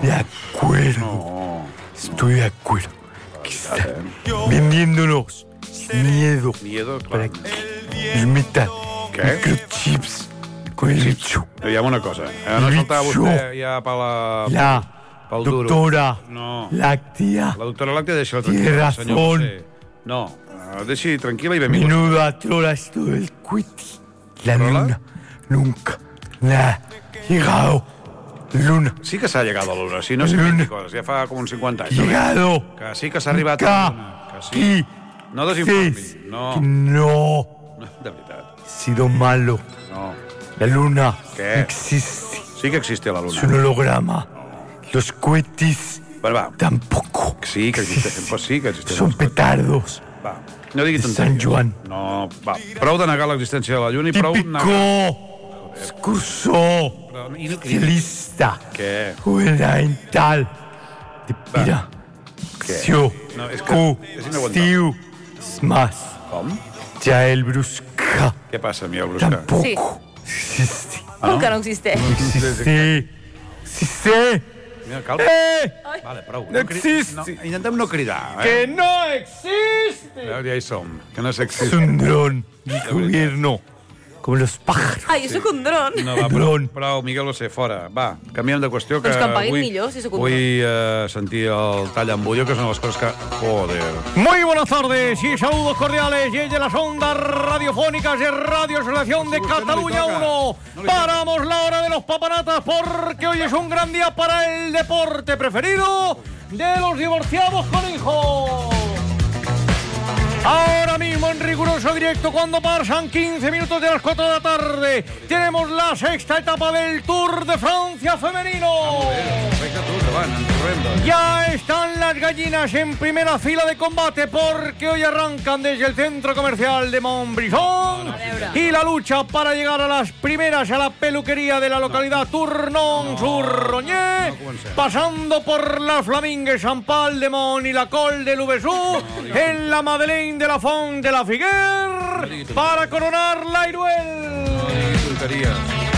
De acuerdo. No. Estoy de acuerdo. Que está vendiéndonos miedo. Miedo, Para clar. que nos metan Què? microchips con el bicho. Aviam una cosa. No saltava vostè ja pel duro. Doctora No. Láctea. La doctora Làctea, deixa-la Tiene tranquil·la, senyor razón. José. No, deixi tranquil·la i benvingut. Menuda trola es todo el cuiti. La ¿Trola? luna nunca ha llegado. Luna. Sí que s'ha llegat a la Luna, sí, no sé Luna. quines coses, ja fa com uns 50 anys. Llegado. Que sí que s'ha arribat a la Luna. Que sí. No desinformi. No, No. no, de veritat. He sido malo. No. La luna ¿Qué? no existe. Sí que existe la Es Luna. un holograma. Los cohetes Però va, tampoco. sí que existeixen, pues sí que existeixen. Son petardos. Va, no digui De tonteries. Sant Joan. No, va, prou de negar l'existència de la Lluna i prou negar... Típico. Discurso. Però, i no cridi. Socialista. Què? Gubernamental. De pira. Acció. No, és que és inaguantable. Stiu. Es más. Com? Ya el brusca. Què passa, Miau Brusca? Tampoco existe. Com que no existeix? Existe. Existe. Mira, calma. Vale, prou. No existe. Intentem no cridar, Que no existe. Ja hi som. Que no Es s'existe. un dron del gobierno. Como los pájaros. Ai, jo sóc un dron. No, va, prou, Miguel Bosé, fora. Va, canviem de qüestió, que Doncs que em paguin vull, millor, si sóc un vull sentir el tall amb bulló, que són les coses que... Joder. Muy buenas tardes y saludos cordiales desde las ondas radiofónicas de Radio Asociación de Usted no le Cataluña toca. 1. No le Paramos la hora de los papanatas porque hoy es un gran día para el deporte preferido de los divorciados con hijos. Ahora mismo en riguroso directo, cuando pasan 15 minutos de las 4 de la tarde, tenemos la sexta etapa del Tour de Francia femenino. Perfecte, tu, endavant, ens trobem, doncs. Ya están las gallinas en primera fila de combate porque hoy arrancan desde el centro comercial de Montbrison y la lucha para llegar a las primeras a la peluquería de la localidad Tournon-sur-Roñé, pasando por la Flamingue, Sant Pal de Mont y la Col de Lubesú, en la Madeleine de la Font de la Figuer, para coronar la Iruel. Tonteries.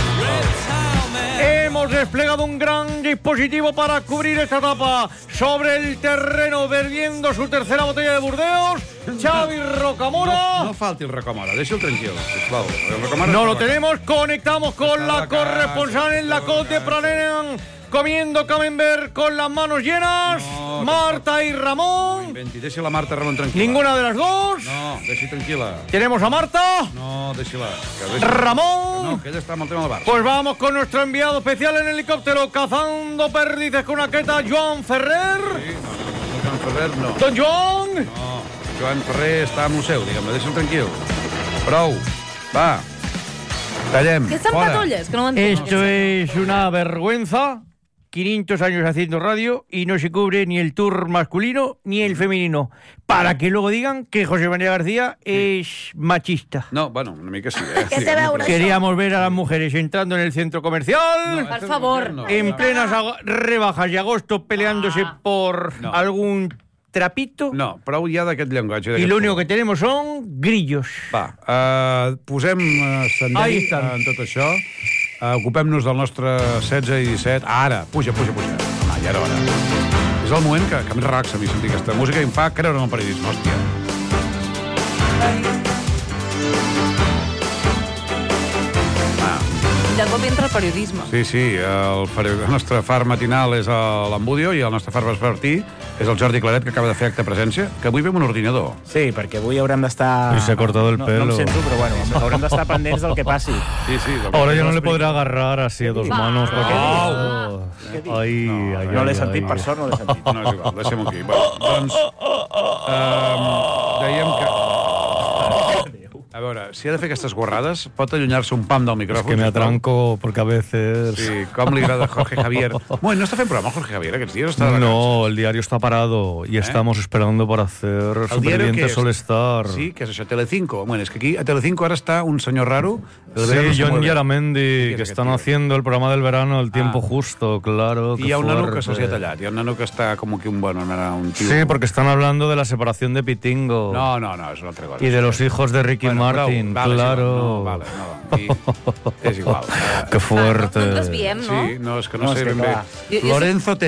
Hemos desplegado un gran dispositivo para cubrir esta etapa. Sobre el terreno, bebiendo su tercera botella de Burdeos, Xavi Rocamora. No falti el Rocamora, deixa'l tranquil, sisplau. El Rocamora No lo està tenemos, conectamos con Está la la corresponsal casa, en la está la Côte de casa. Pranen, comiendo camembert con las manos llenas. No, Marta y Ramón. inventi, deixi la Marta Ramon tranquil·la. Ninguna de las dos. No, deixi tranquil·la. Tenemos a Marta, No, deixi-la. Que deixi... Ramón. No, que ella està amb el tema del Barça. Pues vamos con nuestro enviado especial en helicóptero, cazando perdices con una queta, Joan Ferrer. Sí, no, Joan Ferrer, no. Don Joan. No, Joan Ferrer està amb el seu, diguem-ne, deixa'l tranquil. Prou, va, tallem, Què són fora. patolles? Que no ho entenc. Esto es una vergüenza. 500 años haciendo radio y no se cubre ni el tour masculino ni el femenino. Para que luego digan que José María García es machista. No, bueno, una mica sí, Què té a veure això? Queríamos ver a las mujeres entrando en el centro comercial, Per favor. en plenas rebajas de agosto, peleándose por No. algún trapito. No, prou ja d'aquest llenguatge. Y d'aquest lo único color. que tenemos son grillos. Va, posem Ahí senderi estan. en tot això. Ocupem-nos del nostre 16 i 17. Ara, puja. Ah, ja era hora. És el moment que em relaxa a mi sentir aquesta música i em fa creure en el periodisme, hòstia. De cop entra el periodisme. Sí, el nostre far matinal és l'Embudio i el nostre far vespertí és el Jordi Claret, que acaba de fer acte presència, que avui ve amb un ordinador. Sí, perquè avui haurem d'estar... Y se ha cortado el No pelo. em sento, però bueno, haurem d'estar pendents del que passi. Sí. Ahora ya no le podré agarrar así a dos manos. Porque... Què dius? Ay, No l'he sentit, per sort no l'he sentit. No, és igual, deixem-ho aquí. Bueno, doncs, dèiem que... A veure, si ha de fer aquestes guarrades, pot allunyar-se un pam del Es micròfon. que me sisplau? atranco porque a veces... Sí, com li agrada a Jorge Javier. Bueno, no està fent programa el Jorge Javier aquests dies? Està de vacances? No, el diario está parado y estamos esperando para hacer El diario Superviviente que és? Solestar. Sí, què és això? Telecinco. Bueno, és que aquí a Telecinco ara està un senyor raro. Sí, John Yaramendi, Yaramendi, que están haciendo el programa del verano, el tiempo Ah. justo, claro. I qué hi ha un nano que fuerte. se'ls ha tallat. Hi ha un nano que està com que un tío... Sí, porque están hablando de la separación de Pitingo No, és una altra cosa. y de los hijos de Ricky Bueno, Martin, prou, vale, claro. No, vale, no. I, és igual. Qué fuerte. No ens desviem, no? Sí, no, és que no, No, sé és que ben bé. clar. Jo- jo Lorenzo